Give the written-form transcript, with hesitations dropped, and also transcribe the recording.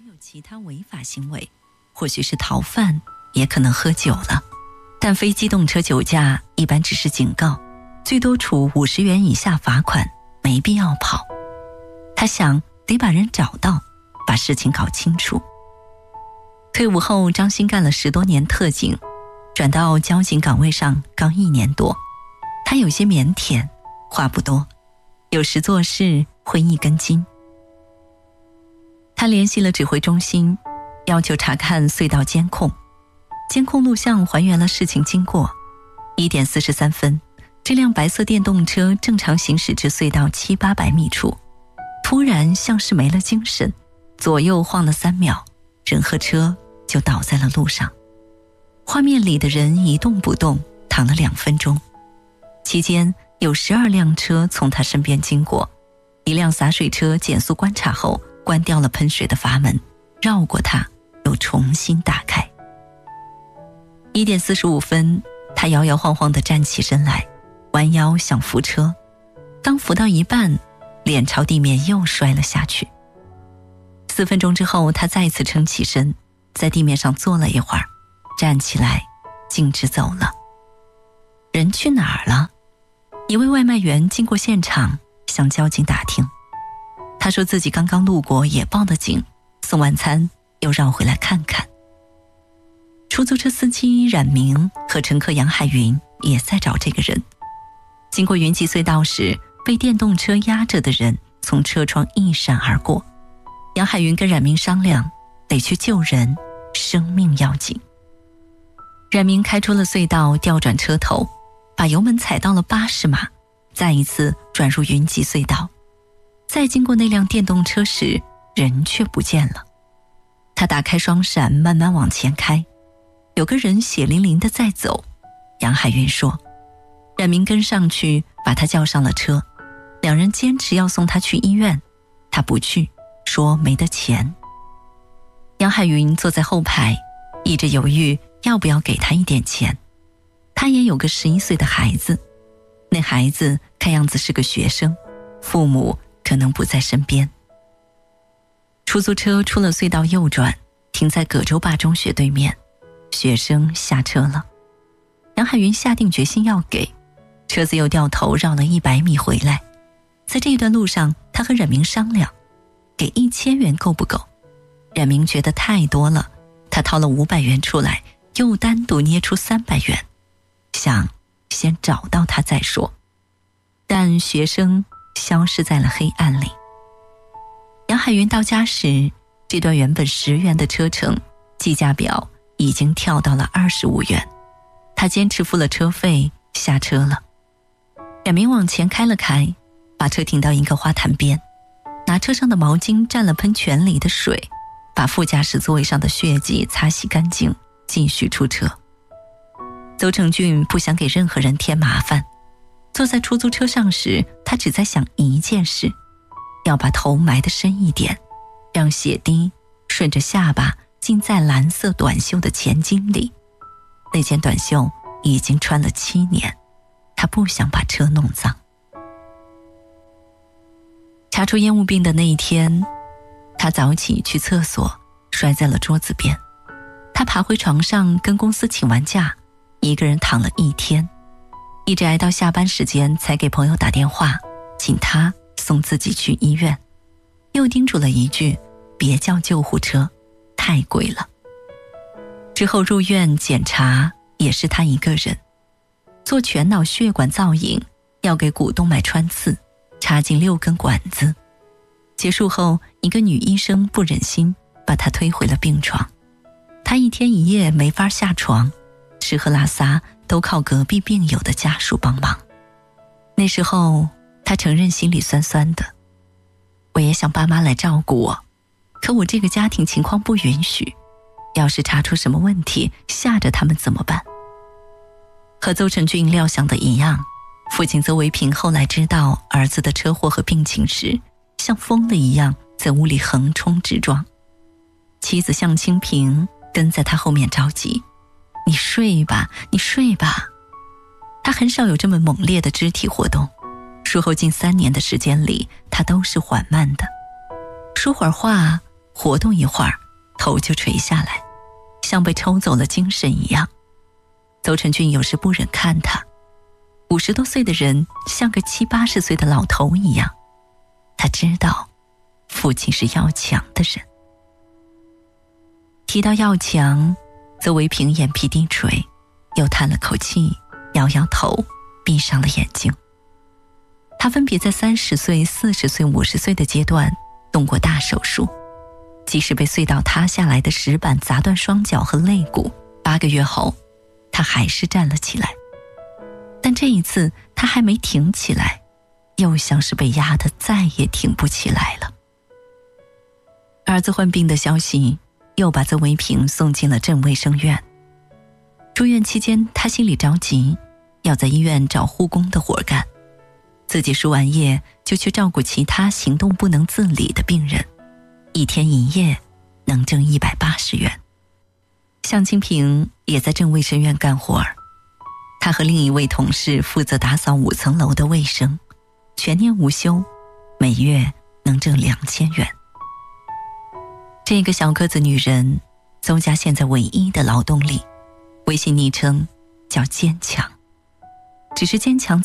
有其他违法行为，或许是逃犯，也可能喝酒了。但非机动车酒驾一般只是警告，最多处50元以下罚款，没必要跑。他想得把人找到，把事情搞清楚。退伍后，张鑫干了10多年特警，转到交警岗位上刚1年多。他有些腼腆，话不多，有时做事会一根筋。他联系了指挥中心，要求查看隧道监控。监控录像还原了事情经过。1点43分，这辆白色电动车正常行驶至隧道700-800米处，突然像是没了精神，左右晃了3秒，人和车就倒在了路上。画面里的人一动不动，躺了2分钟。期间有12辆车从他身边经过，一辆洒水车减速观察后关掉了喷水的阀门，绕过它又重新打开。1点45分，他摇摇晃晃地站起身来，弯腰想扶车，刚扶到一半，脸朝地面又摔了下去。4分钟之后，他再次撑起身，在地面上坐了一会儿，站起来径直走了。人去哪儿了？一位外卖员经过现场，向交警打听。他说自己刚刚路过，也报了警，送完餐又绕回来看看。出租车司机冉明和乘客杨海云也在找这个人。经过云集隧道时，被电动车压着的人从车窗一闪而过。杨海云跟冉明商量，得去救人，生命要紧。冉明开出了隧道，调转车头，把油门踩到了80码，再一次转入云集隧道。再经过那辆电动车时，人却不见了。他打开双闪，慢慢往前开，有个人血淋淋的在走。杨海云说，冉明跟上去把他叫上了车，两人坚持要送他去医院，他不去，说没得钱。杨海云坐在后排，一直犹豫要不要给他一点钱。他也有个11岁的孩子，那孩子看样子是个学生，父母可能不在身边。出租车出了隧道右转，停在葛洲坝中学对面，学生下车了。杨海云下定决心要给，车子又掉头绕了100米回来。在这一段路上，他和冉明商量，给1000元够不够？冉明觉得太多了，他掏了500元出来，又单独捏出300元，想先找到他再说。但学生消失在了黑暗里。杨海云到家时，这段原本10元的车程，计价表已经跳到了25元。他坚持付了车费，下车了。冉明往前开了开，把车停到一个花坛边，拿车上的毛巾蘸了喷泉里的水，把副驾驶座位上的血迹擦洗干净，继续出车。邹成俊不想给任何人添麻烦，坐在出租车上时，他只在想一件事，要把头埋得深一点，让血滴顺着下巴浸在蓝色短袖的前襟里。那件短袖已经穿了7年，他不想把车弄脏。查出烟雾病的那一天，他早起去厕所，摔在了桌子边。他爬回床上，跟公司请完假，一个人躺了1天，一直挨到下班时间才给朋友打电话，请他送自己去医院，又叮嘱了一句，别叫救护车，太贵了。之后入院检查也是他一个人，做全脑血管造影，要给股动脉穿刺，插进6根管子。结束后，一个女医生不忍心，把他推回了病床。他1天1夜没法下床，吃喝拉撒都靠隔壁病友的家属帮忙。那时候他承认心里酸酸的，我也想爸妈来照顾我，可我这个家庭情况不允许，要是查出什么问题，吓着他们怎么办？和邹成俊料想的一样，父亲邹维平后来知道儿子的车祸和病情时，像疯了一样在屋里横冲直撞。妻子向清平跟在他后面着急，你睡吧，你睡吧。他很少有这么猛烈的肢体活动，术后近3年的时间里，他都是缓慢的，说会儿话， 活动一会儿，头就垂下来，像被抽走了精神一样。邹成俊有时不忍看他，50多岁的人像个70、80岁的老头一样。他知道父亲是要强的人。提到要强，邹维平眼皮低垂，又叹了口气，摇摇头，闭上了眼睛。他分别在30岁、40岁、50岁的阶段动过大手术，即使被隧道塌下来的石板砸断双脚和肋骨，8个月后他还是站了起来。但这一次他还没挺起来，又像是被压得再也挺不起来了。儿子患病的消息又把邹维平送进了镇卫生院。住院期间，他心里着急，要在医院找护工的活干，自己输完液就去照顾其他行动不能自理的病人，1天1夜能挣180元。向清平也在镇卫生院干活儿，他和另一位同事负责打扫5层楼的卫生，全年无休，每月能挣2000元。这个小个子女人，邹家现在唯一的劳动力，微信昵称叫坚强。只是坚强